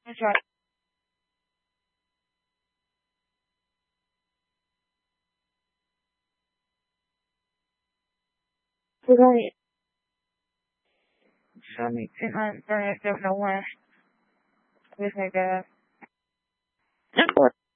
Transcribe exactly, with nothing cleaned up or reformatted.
That's right. Right. So me, I don't know why. Just like that.